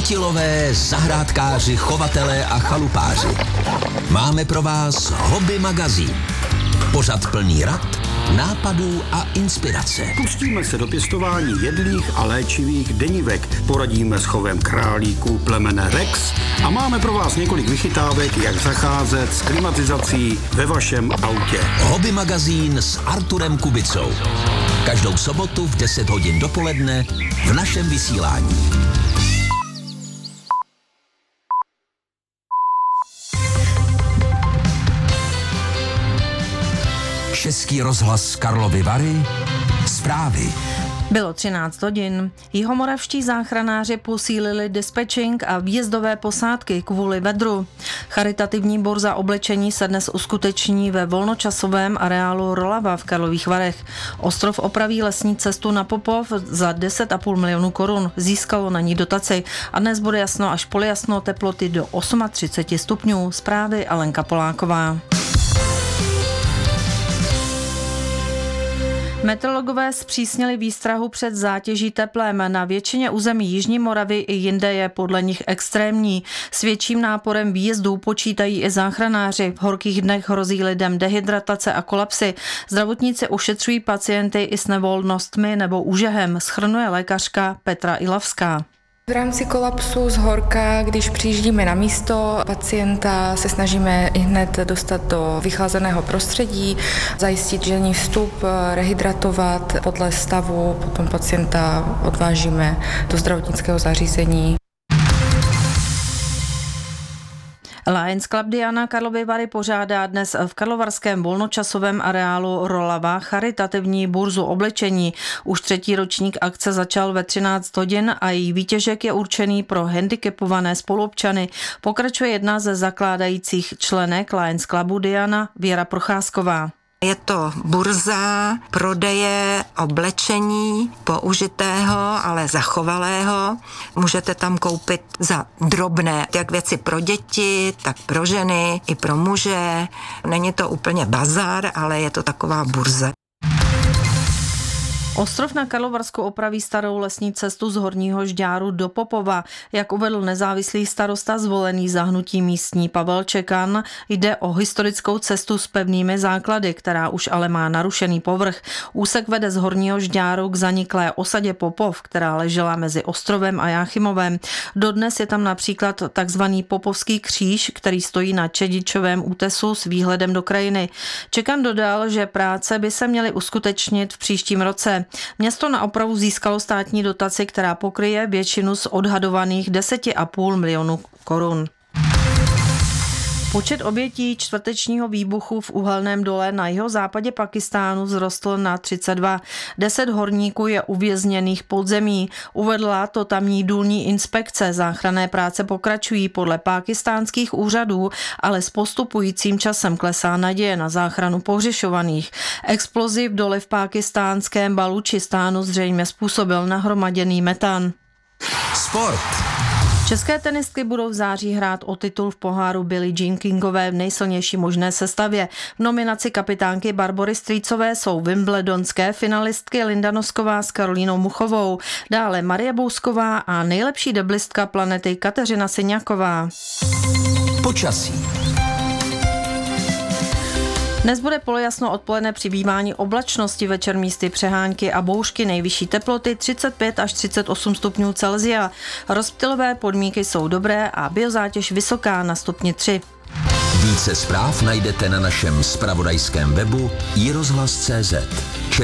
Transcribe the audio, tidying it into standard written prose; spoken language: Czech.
Chytilové, zahrádkáři, chovatelé a chalupáři. Máme pro vás Hobby magazín. Pořad plný rad, nápadů a inspirace. Pustíme se do pěstování jedlých a léčivých denivek. Poradíme s chovem králíků plemene Rex a máme pro vás několik vychytávek, jak zacházet s klimatizací ve vašem autě. Hobby magazín s Arturem Kubicou. Každou sobotu v 10 hodin dopoledne v našem vysílání. Český rozhlas Karlovy Vary. Zprávy. Bylo 13 hodin. Jihomoravští záchranáři posílili dispečing a výjezdové posádky kvůli vedru. Charitativní burza oblečení se dnes uskuteční ve volnočasovém areálu Rolava v Karlových Varech. Ostrov opraví lesní cestu na Popov za 10,5 milionu korun. Získalo na ní dotaci a dnes bude jasno až polojasno, teploty do 38 stupňů. Zprávy Alenka Poláková. Meteorologové zpřísnili výstrahu před zátěží teplem. Na většině území Jižní Moravy i jinde je podle nich extrémní. S větším náporem výjezdů počítají i záchranáři. V horkých dnech hrozí lidem dehydratace a kolapsy. Zdravotníci ošetřují pacienty i s nevolnostmi nebo úžehem, shrnuje lékařka Petra Ilavská. V rámci kolapsu z horka, když přijíždíme na místo pacienta, se snažíme ihned dostat do vychlazeného prostředí, zajistit želní vstup, rehydratovat podle stavu, potom pacienta odvážíme do zdravotnického zařízení. Lions Club Diana Karlovy Vary pořádá dnes v karlovarském volnočasovém areálu Rolava charitativní burzu oblečení. Už 3. ročník akce začal ve 13 hodin a její výtěžek je určený pro handicapované spoluobčany. Pokračuje jedna ze zakládajících členek Lions Clubu Diana, Věra Procházková. Je to burza prodeje oblečení použitého, ale zachovalého. Můžete tam koupit za drobné, jak věci pro děti, tak pro ženy i pro muže. Není to úplně bazar, ale je to taková burza. Ostrov na Karlovarsku opraví starou lesní cestu z Horního Žďáru do Popova. Jak uvedl nezávislý starosta zvolený za hnutí místní Pavel Čekan, jde o historickou cestu s pevnými základy, která už ale má narušený povrch. Úsek vede z Horního Žďáru k zaniklé osadě Popov, která ležela mezi ostrovem a Jáchymovem. Dodnes je tam například takzvaný Popovský kříž, který stojí na Čedičovém útesu s výhledem do krajiny. Čekan dodal, že práce by se měly uskutečnit v příštím roce. Město na opravu získalo státní dotaci, která pokryje většinu z odhadovaných 10,5 milionu korun. Počet obětí čtvrtečního výbuchu v uhelném dole na jihozápadě Pakistánu vzrostl na 32. 10 horníků je uvězněných pod zemí. Uvedla to tamní důlní inspekce. Záchranné práce pokračují podle pákistánských úřadů, ale s postupujícím časem klesá naděje na záchranu pohřešovaných. Explozi v dole v pákistánském Balučistánu zřejmě způsobil nahromaděný metan. Sport. České tenistky budou v září hrát o titul v poháru Billie Jean Kingové v nejsilnější možné sestavě. V nominaci kapitánky Barbory Strýcové jsou wimbledonské finalistky Linda Nosková s Karolínou Muchovou, dále Marie Bousková a nejlepší deblistka planety Kateřina Syňáková. Počasí. Dnes bude polojasno, odpoledne přibývání oblačnosti, večer místy přehánky a bouřky, nejvyšší teploty 35 až 38 stupňů Celsia. Rozptylové podmínky jsou dobré a biozátěž vysoká na stupni 3. Více zpráv najdete na našem zpravodajském webu iRozhlas.cz.